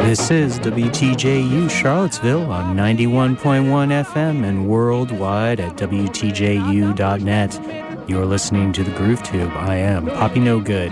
This is WTJU Charlottesville on 91.1 FM and worldwide at WTJU.net. You're listening to the Groove Tube. I am Poppy No Good.